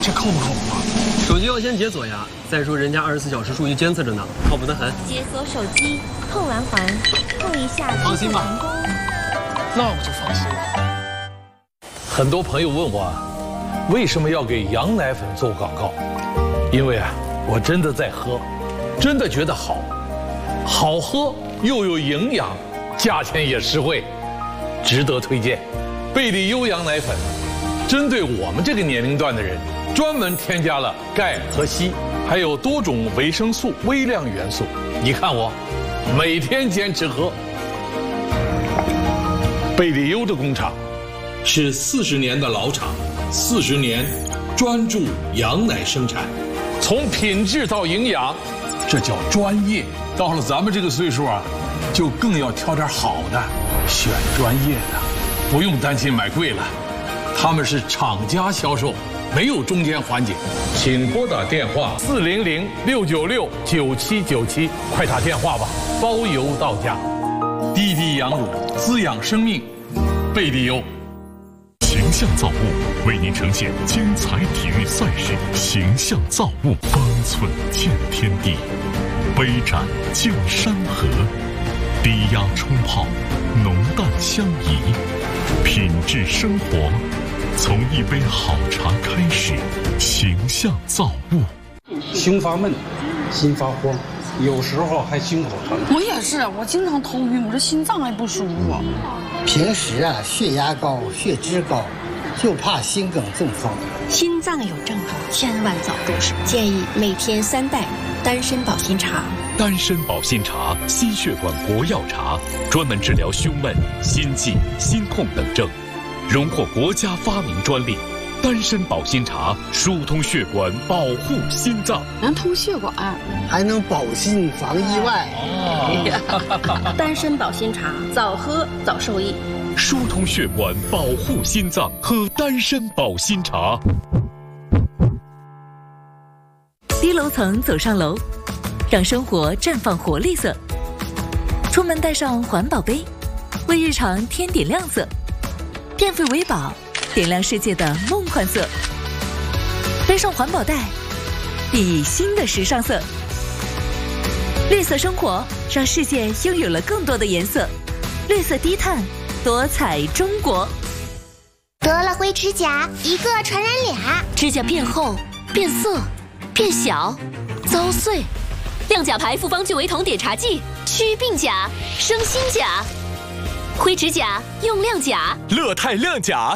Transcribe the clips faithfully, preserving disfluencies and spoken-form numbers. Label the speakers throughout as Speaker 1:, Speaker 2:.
Speaker 1: 这靠不靠谱啊？手机要先解锁呀。再说人家二十四小时数据监测着呢，靠谱得很。
Speaker 2: 解锁手机，碰完环，碰一下，
Speaker 1: 放心吧。那我就放心了。
Speaker 3: 很多朋友问我啊，为什么要给羊奶粉做广告？因为啊，我真的在喝，真的觉得好，好喝又有营养，价钱也实惠，值得推荐。贝利优羊奶粉，针对我们这个年龄段的人，专门添加了钙和硒，还有多种维生素、微量元素。你看我，每天坚持喝。贝利优的工厂是四十年的老厂，四十年专注羊奶生产，从品质到营养，这叫专业。到了咱们这个岁数啊，就更要挑点好的，选专业的，不用担心买贵了。他们是厂家销售，没有中间环节。请拨打电话四零零六九六九七九七，快打电话吧，包邮到家。滴滴羊乳，滋养生命，贝利优。
Speaker 4: 形象造物为您呈现精彩体育赛事，形象造物，方寸见天地，杯盏见山河，低压冲泡，浓淡相宜，品质生活，从一杯好茶开始。形象造物。
Speaker 5: 胸发闷，心发慌，有时候还心口疼。
Speaker 6: 我也是，我经常头晕，我这心脏还不舒服。
Speaker 7: 平时啊，血压高，血脂高，就怕心梗中风。
Speaker 2: 心脏有症状，千万早重视。建议每天三袋丹参保心茶。
Speaker 4: 丹参保心茶，心血管国药茶，专门治疗胸闷、心悸、心痛等症，荣获国家发明专利。丹参保心茶疏通血管，保护心脏，
Speaker 6: 能通血管，
Speaker 7: 还能保心防意外。
Speaker 2: 哦、丹参保心茶，早喝早受益。
Speaker 4: 疏通血管，保护心脏，喝丹参保心茶。
Speaker 8: 低楼层走上楼，让生活绽放活力色。出门带上环保杯，为日常添点亮色。电费维保，点亮世界的梦幻色。背上环保袋，熠熠新的时尚色。绿色生活，让世界拥有了更多的颜色。绿色低碳，多彩中国。
Speaker 9: 得了灰指甲，一个传染俩，
Speaker 10: 指甲变厚、变色、变小、遭碎。亮甲牌复方聚维酮点茶剂，祛病甲，生新甲。灰指甲用亮甲，
Speaker 4: 乐泰亮甲。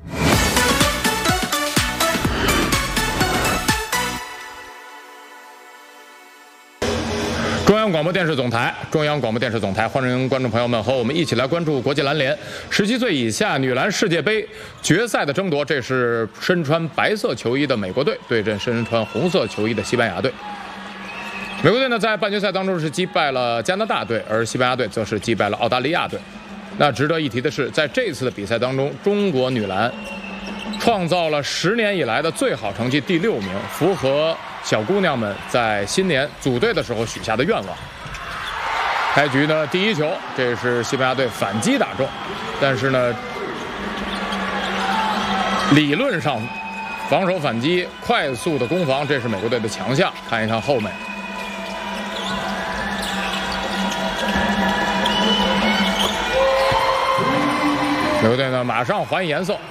Speaker 11: 中央广播电视总台，中央广播电视总台，欢迎观众朋友们和我们一起来关注国际篮联十七岁以下女篮世界杯决赛的争夺。这是身穿白色球衣的美国队对阵身穿红色球衣的西班牙队。美国队呢在半决赛当中是击败了加拿大队，而西班牙队则是击败了澳大利亚队。那值得一提的是，在这次的比赛当中，中国女篮创造了十年以来的最好成绩，第六名，符合小姑娘们在新年组队的时候许下的愿望。开局呢，第一球，这是西班牙队反击打中，但是呢，理论上防守反击、快速的攻防，这是美国队的强项。看一看后面。美国队呢，马上还以颜色。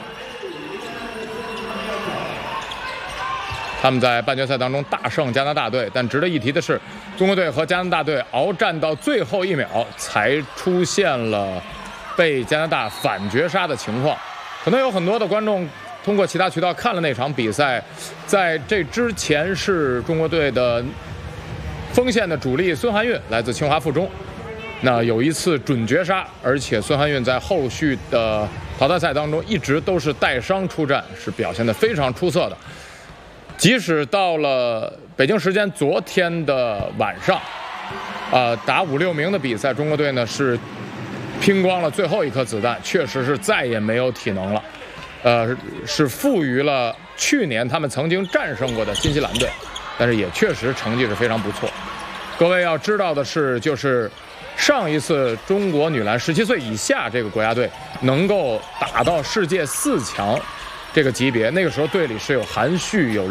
Speaker 11: 他们在半决赛当中大胜加拿大队，但值得一提的是，中国队和加拿大队鏖战到最后一秒，才出现了被加拿大反绝杀的情况。可能有很多的观众通过其他渠道看了那场比赛，在这之前是中国队的锋线的主力孙涵韵，来自清华附中。那有一次准绝杀，而且孙涵韵在后续的淘汰赛当中一直都是带伤出战，是表现得非常出色的。即使到了北京时间昨天的晚上，呃，打五六名的比赛，中国队呢是拼光了最后一颗子弹，确实是再也没有体能了。呃，是负于了去年他们曾经战胜过的新西兰队，但是也确实成绩是非常不错。各位要知道的是，就是上一次中国女篮十七岁以下这个国家队能够打到世界四强， 这个级别。那个时候队里是有韩旭、有